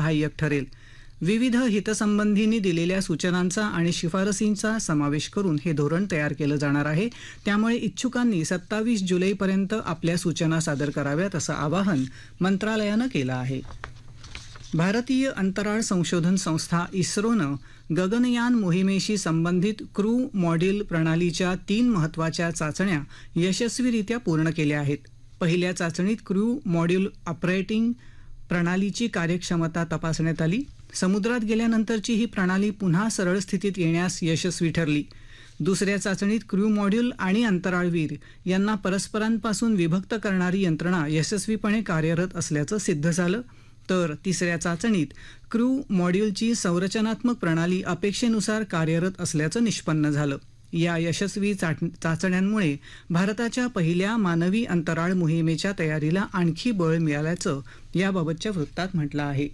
सहाय्यक ठरेल. विविध हितसंबंधींनी दिलेल्या सूचनांचा आणि शिफारसींचा समावेश करून हे धोरण तयार केलं जाणार आहे. त्यामुळे इच्छुकांनी 27 जुलैपर्यंत आपल्या सूचना सादर कराव्यात असं आवाहन मंत्रालयानं केलं आहे. भारतीय अंतराळ संशोधन संस्था इस्रोनं गगनयान मोहिमेशी संबंधित क्रू मॉड्यूल प्रणालीच्या 3 महत्त्वाच्या चाचण्या यशस्वीरित्या पूर्ण केल्या आहेत. पहिल्या चाचणीत क्रू मॉड्यूल ऑपरेटिंग प्रणालीची कार्यक्षमता तपासण्यात आली. समुद्रात गेल्यानंतरची ही प्रणाली पुन्हा सरळ स्थितीत येण्यास यशस्वी ठरली. दुसऱ्या चाचणीत क्रू मॉड्यूल आणि अंतराळवीर यांना परस्परांपासून विभक्त करणारी यंत्रणा यशस्वीपणे कार्यरत असल्याचं सिद्ध झालं. तर तिसऱ्या चाचणीत क्रू मॉड्यूलची संरचनात्मक प्रणाली अपेक्षेनुसार कार्यरत असल्याचं निष्पन्न झालं. या यशस्वी चाचण्यांमुळे भारताच्या पहिल्या मानवी अंतराळ मोहिमेच्या तयारीला आणखी बळ मिळाल्याचं याबाबतच्या वृत्तात म्हटलं आहे.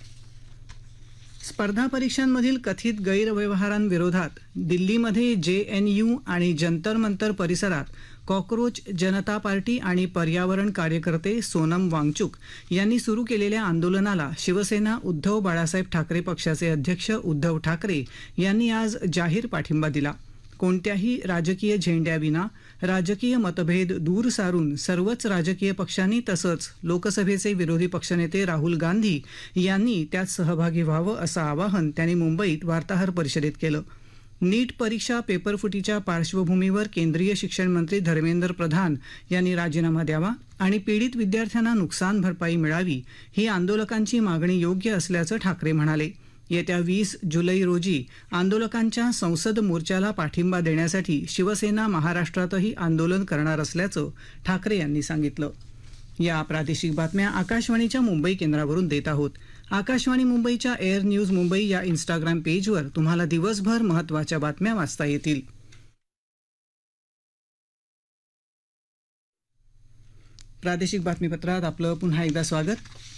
स्पर्धा परीक्षांमधील कथित गैरव्यवहारांविरोधात दिल्लीमध्ये JNU आणि जंतर मंतर परिसरात कॉकरोच जनता पार्टी आणि पर्यावरण कार्यकर्ते सोनम वांगचुक यांनी सुरू केलेल्या आंदोलनाला शिवसेना उद्धव बाळासाहेब ठाकरे पक्षाचे अध्यक्ष उद्धव ठाकरे यांनी आज जाहीर पाठिंबा दिला. कोणत्याही राजकीय झेंड्याविना राजकीय मतभेद दूर सारून सर्वच राजकीय पक्षांनी तसंच लोकसभेचे विरोधी पक्षनेते राहुल गांधी यांनी त्यात सहभागी व्हावं असं आवाहन त्यांनी मुंबईत वार्ताहर परिषदेत केलं. नीट परीक्षा पेपरफुटीच्या पार्श्वभूमीवर केंद्रीय शिक्षण मंत्री धर्मेंद्र प्रधान यांनी राजीनामा द्यावा आणि पीडित विद्यार्थ्यांना नुकसान भरपाई मिळावी ही आंदोलकांची मागणी योग्य असल्याचं ठाकरे म्हणाले. येत्या 20 जुलै रोजी आंदोलकांच्या संसद मोर्चाला पाठिंबा देण्यासाठी शिवसेना महाराष्ट्रातही आंदोलन करणार असल्याचं ठाकरे यांनी सांगितलं. या प्रादेशिक बातम्या आकाशवाणीच्या मुंबई केंद्रावरून देत आहोत. आकाशवाणी मुंबईच्या एअर न्यूज मुंबई या इंस्टाग्राम पेजवर तुम्हाला दिवसभर महत्त्वाच्या बातम्या वाचता येतील. प्रादेशिक बातमीपत्रात आपलं पुन्हा एकदा स्वागत.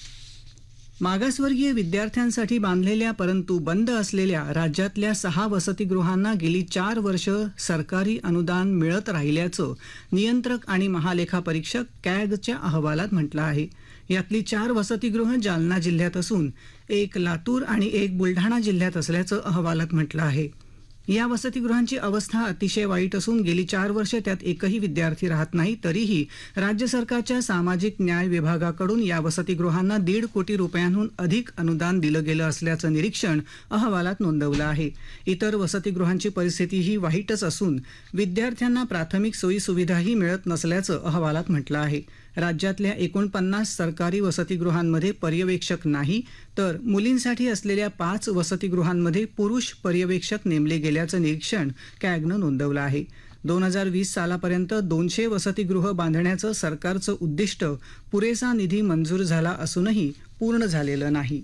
मागासवर्गीय विद्यार्थ्यांसाठी बांधलेल्या परंतु बंद असलेल्या राज्यातल्या 6 वसतिगृहांना गेली 4 वर्ष सरकारी अनुदान मिळत राहिल्याचं नियंत्रक आणि महालेखापरीक्षक कॅगच्या अहवालात म्हटलं आहे. यातली 4 वसतिगृह जालना जिल्ह्यात असून 1 लातूर आणि 1 बुलढाणा जिल्ह्यात असल्याचं अहवालात म्हटलं आहे. या वसतिगृहांची अवस्था अतिशय वाईट असून गेली 4 वर्ष त्यात एकही विद्यार्थी राहत नाही. तरीही राज्य सरकारच्या सामाजिक न्याय विभागाकडून या वसतिगृहांना 1.5 कोटी रुपयांहून अधिक अनुदान दिलं गेलं असल्याचं निरीक्षण अहवालात नोंदवलं आहे. इतर वसतिगृहांची परिस्थितीही वाईटच असून विद्यार्थ्यांना प्राथमिक सोयीसुविधाही मिळत नसल्याचं अहवालात म्हटलं आहे. राज्यातल्या 49 सरकारी वसतिगृहांमध्ये पर्यवेक्षक नाही तर मुलींसाठी असलेल्या 5 वसतिगृहांमध्ये पुरुष पर्यवेक्षक नेमले गेल्याचं निरीक्षण कॅगनं नोंदवलं आहे. 2020 सालापर्यंत 200 वसतिगृह बांधण्याचं सरकारचं उद्दिष्ट पुरेसा निधी मंजूर झाला असूनही पूर्ण झालेलं नाही.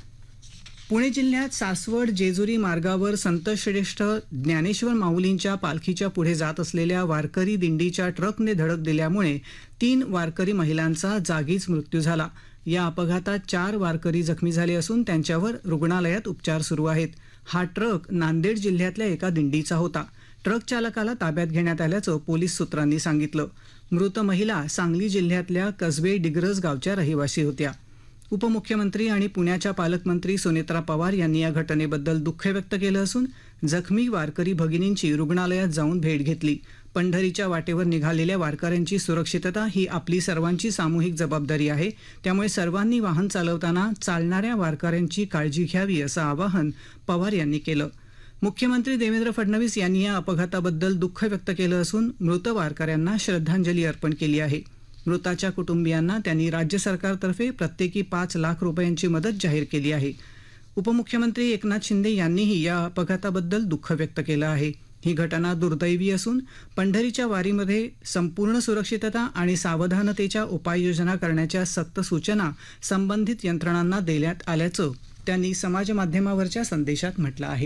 पुणे जिल्ह्यात सासवड जेजुरी मार्गावर संतश्रेष्ठ ज्ञानेश्वर माऊलींच्या पालखीच्या पुढे जात असलेल्या वारकरी दिंडीच्या ट्रकने धडक दिल्यामुळे 3 वारकरी महिलांचा जागीच मृत्यू झाला. या अपघातात 4 वारकरी जखमी झाले असून त्यांच्यावर रुग्णालयात उपचार सुरू आहेत. हा ट्रक नांदेड जिल्ह्यातल्या एका दिंडीचा होता. ट्रक चालकाला ताब्यात घेण्यात आल्याचं पोलीस सूत्रांनी सांगितलं. मृत महिला सांगली जिल्ह्यातल्या कसबे डिग्रज गावच्या रहिवासी होत्या. उपमुख्यमंत्री आणि पुण्याच्या पालकमंत्री सुनेत्रा पवार यांनी या घटनेबद्दल दुःख व्यक्त केलं असून जखमी वारकरी भगिनींची रुग्णालयात जाऊन भेट घेतली. पंढरीच्या वाटेवर निघालेल्या वारकऱ्यांची सुरक्षितता ही आपली सर्वांची सामूहिक जबाबदारी आहे. त्यामुळे सर्वांनी वाहन चालवताना चालणाऱ्या वारकऱ्यांची काळजी घ्यावी असं आवाहन पवार यांनी केलं. मुख्यमंत्री देवेंद्र फडणवीस यांनी या अपघाताबद्दल दुःख व्यक्त केलं असून मृत वारकऱ्यांना श्रद्धांजली अर्पण केली आहे. मृताच्या कुटुंबियांना त्यांनी राज्य सरकारतर्फे प्रत्येकी 5 लाख रुपयांची मदत जाहीर केली आहे. उपमुख्यमंत्री एकनाथ शिंदे यांनीही या अपघाताबद्दल दुःख व्यक्त केलं आहे. ही घटना दुर्दैवी असून पंढरीच्या वारीमध्ये संपूर्ण सुरक्षितता आणि सावधानतेच्या उपाययोजना करण्याच्या सक्त सूचना संबंधित यंत्रणांना देण्यात आल्याचं त्यांनी समाजमाध्यमावरच्या संदेशात म्हटलं आहे.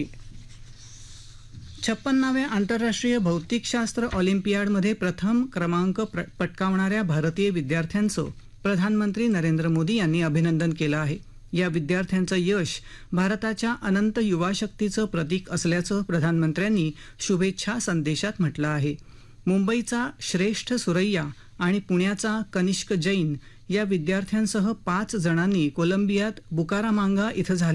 56व्या आंतरराष्ट्रीय भौतिकशास्त्र ऑलिम्पियाडमध्ये प्रथम क्रमांक पटकावणाऱ्या भारतीय विद्यार्थ्यांचं प्रधानमंत्री नरेंद्र मोदी यांनी अभिनंदन केलं आहे. या विद्यार्थ्यांचं यश भारताच्या अनंत युवाशक्तीचं प्रतीक असल्याचं प्रधानमंत्र्यांनी शुभेच्छा संदेशात म्हटलं आहे. मुंबईचा श्रेष्ठ सुरैया आणि पुण्याचा कनिष्क जैन या विद्यार्थ्यांसह 5 जणांनी कोलंबियात बुकारामांगा इथं